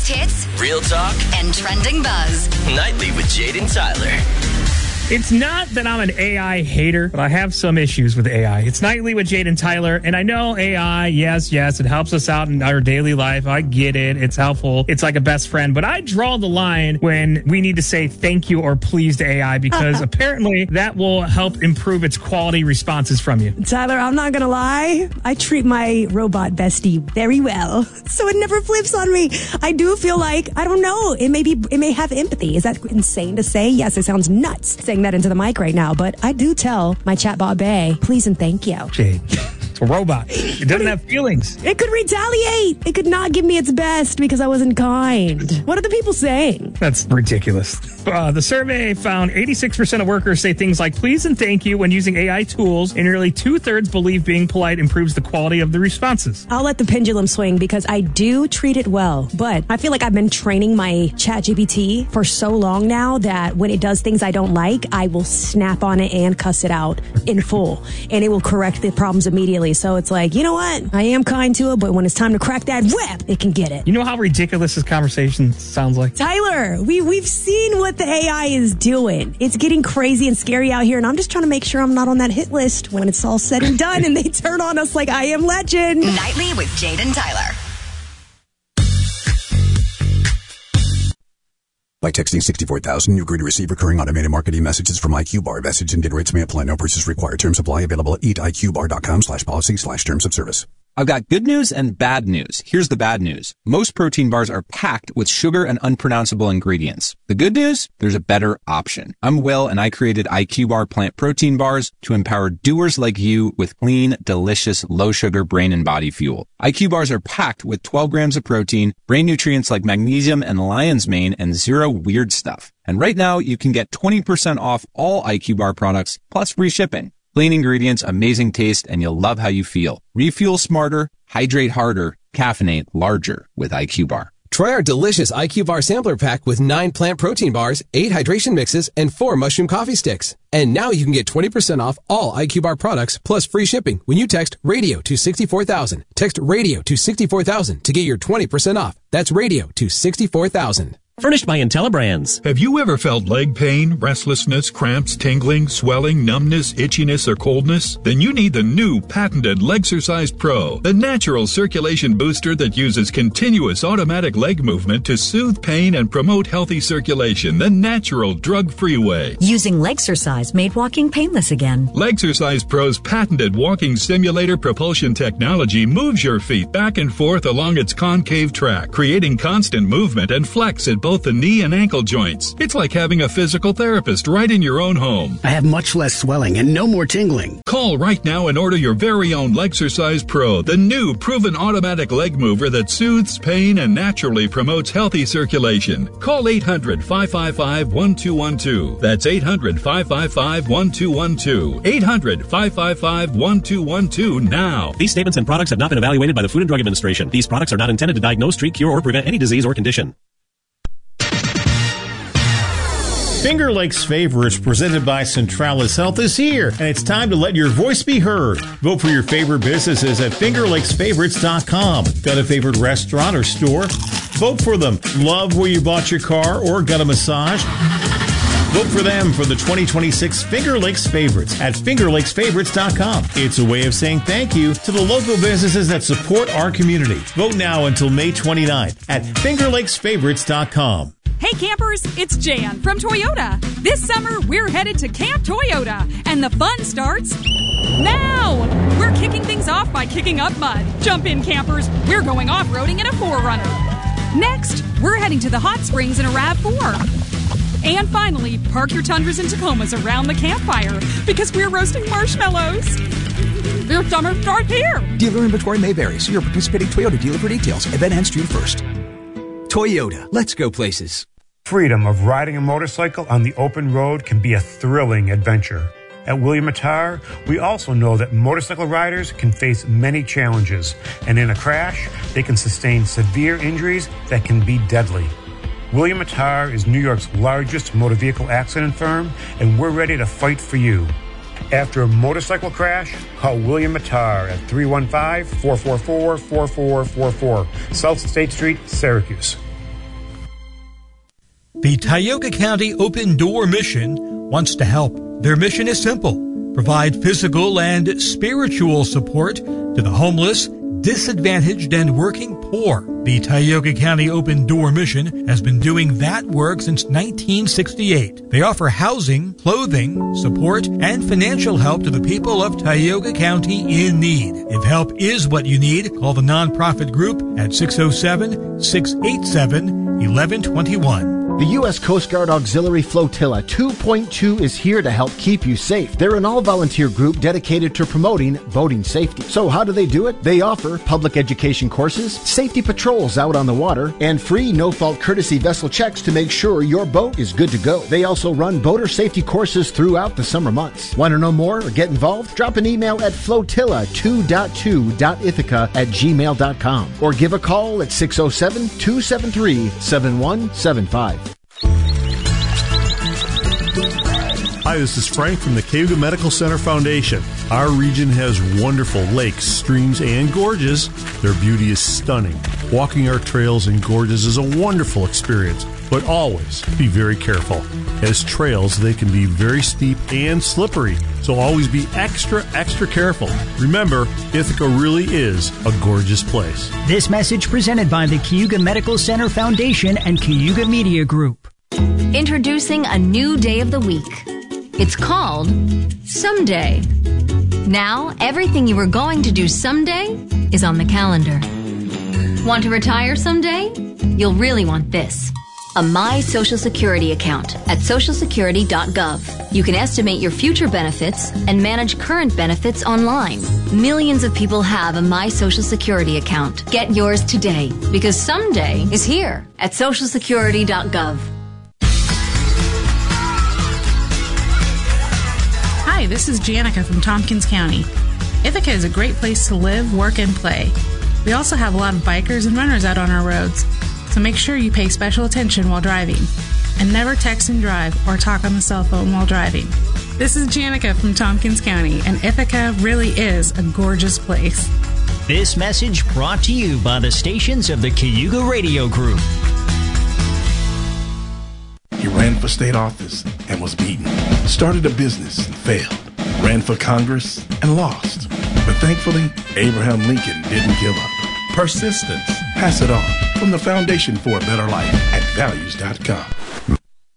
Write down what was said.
Biggest hits, real talk, and trending buzz. Nightly with Jade and Tyler. It's not that I'm an AI hater, but I have some issues with AI. It's Nightly with Jade and Tyler, and I know AI, yes, it helps us out in our daily life. I get it. It's helpful. It's like a best friend. But I draw the line when we need to say thank you or please to AI because apparently that will help improve its quality responses from you. Tyler, I'm not going to lie. I treat my robot bestie very well, so it never flips on me. I do feel like, I don't know, it may have empathy. Is that insane to say? Yes, it sounds nuts saying that into the mic right now, but I do tell my chatbot Bay, please and thank you. Jade, it's a robot. It doesn't have feelings. It could retaliate. It could not give me its best because I wasn't kind. What are the people saying? That's ridiculous. The survey found 86% of workers say things like please and thank you when using AI tools, and nearly 2/3 believe being polite improves the quality of the responses. I'll let the pendulum swing because I do treat it well, but I feel like I've been training my ChatGPT for so long now that when it does things I don't like, I will snap on it and cuss it out in full, and it will correct the problems immediately. So it's like, you know what? I am kind to it, but when it's time to crack that whip, it can get it. You know how ridiculous this conversation sounds like? Tyler, we've seen what the AI is doing. It's getting crazy and scary out here, and I'm just trying to make sure I'm not on that hit list when it's all said and done and they turn on us like I Am Legend. Nightly with Jade and Tyler. By texting 64,000, you agree to receive recurring automated marketing messages from IQ Bar. Message and data rates may apply. No purchase required. Terms apply. Available at eatiqbar.com/policy/terms of service. I've got good news and bad news. Here's the bad news. Most protein bars are packed with sugar and unpronounceable ingredients. The good news? There's a better option. I'm Will, and I created IQ Bar plant protein bars to empower doers like you with clean, delicious, low-sugar brain and body fuel. IQ Bars are packed with 12 grams of protein, brain nutrients like magnesium and lion's mane, and zero weird stuff. And right now, you can get 20% off all IQ Bar products, plus free shipping. Clean ingredients, amazing taste, and you'll love how you feel. Refuel smarter, hydrate harder, caffeinate larger with IQ Bar. Try our delicious IQ Bar sampler pack with 9 plant protein bars, 8 hydration mixes, and 4 mushroom coffee sticks. And now you can get 20% off all IQ Bar products plus free shipping when you text RADIO to 64,000. Text RADIO to 64,000 to get your 20% off. That's RADIO to 64,000. Furnished by IntelliBrands. Have you ever felt leg pain, restlessness, cramps, tingling, swelling, numbness, itchiness, or coldness? Then you need the new patented Legsercise Pro, the natural circulation booster that uses continuous automatic leg movement to soothe pain and promote healthy circulation the natural, drug-free way. Using Legsercise made walking painless again. Legsercise Pro's patented walking simulator propulsion technology moves your feet back and forth along its concave track, creating constant movement and flex at both the knee and ankle joints. It's like having a physical therapist right in your own home. I have much less swelling and no more tingling. Call right now and order your very own Legsercise Pro, the new proven automatic leg mover that soothes pain and naturally promotes healthy circulation. Call 800-555-1212. That's 800-555-1212. 800-555-1212 now. These statements and products have not been evaluated by the Food and Drug Administration. These products are not intended to diagnose, treat, cure, or prevent any disease or condition. Finger Lakes Favorites, presented by Centralis Health, is here, and it's time to let your voice be heard. Vote for your favorite businesses at FingerLakesFavorites.com. Got a favorite restaurant or store? Vote for them. Love where you bought your car or got a massage? Vote for them for the 2026 Finger Lakes Favorites at FingerLakesFavorites.com. It's a way of saying thank you to the local businesses that support our community. Vote now until May 29th at FingerLakesFavorites.com. Hey campers, it's Jan from Toyota. This summer, we're headed to Camp Toyota, and the fun starts now. We're kicking things off by kicking up mud. Jump in, campers. We're going off-roading in a 4Runner. Next, we're heading to the hot springs in a RAV4. And finally, park your Tundras and Tacomas around the campfire because we're roasting marshmallows. This summer starts here. Dealer inventory may vary. See your participating Toyota dealer for details. Event ends June 1st. Toyota. Let's go places. Freedom of riding a motorcycle on the open road can be a thrilling adventure. At William Attar, we also know that motorcycle riders can face many challenges, and in a crash, they can sustain severe injuries that can be deadly. William Attar is New York's largest motor vehicle accident firm, and we're ready to fight for you. After a motorcycle crash, call William Attar at 315-444-4444, South State Street, Syracuse. The Tioga County Open Door Mission wants to help. Their mission is simple: provide physical and spiritual support to the homeless, disadvantaged, and working poor. The Tioga County Open Door Mission has been doing that work since 1968. They offer housing, clothing, support, and financial help to the people of Tioga County in need. If help is what you need, call the nonprofit group at 607-687-1121. The U.S. Coast Guard Auxiliary Flotilla 2.2 is here to help keep you safe. They're an all-volunteer group dedicated to promoting boating safety. So how do they do it? They offer public education courses, safety patrols out on the water, and free no-fault courtesy vessel checks to make sure your boat is good to go. They also run boater safety courses throughout the summer months. Want to know more or get involved? Drop an email at flotilla2.2.ithaca@gmail.com or give a call at 607-273-7175. Hi, this is Frank from the Cayuga Medical Center Foundation. Our region has wonderful lakes, streams, and gorges. Their beauty is stunning. Walking our trails and gorges is a wonderful experience, but always be very careful. As trails, they can be very steep and slippery, so always be extra careful. Remember, Ithaca really is a gorgeous place. This message presented by the Cayuga Medical Center Foundation and Cayuga Media Group. Introducing a new day of the week. It's called Someday. Now, everything you were going to do someday is on the calendar. Want to retire someday? You'll really want this. A My Social Security account at socialsecurity.gov. You can estimate your future benefits and manage current benefits online. Millions of people have a My Social Security account. Get yours today, because someday is here at socialsecurity.gov. Hi, this is Janica from Tompkins County. Ithaca is a great place to live, work, and play. We also have a lot of bikers and runners out on our roads, so make sure you pay special attention while driving. And never text and drive or talk on the cell phone while driving. This is Janica from Tompkins County, and Ithaca really is a gorgeous place. This message brought to you by the stations of the Cayuga Radio Group. He ran for state office and was beaten. Started a business and failed. Ran for Congress and lost. But thankfully, Abraham Lincoln didn't give up. Persistence. Pass it on. From the Foundation for a Better Life at values.com.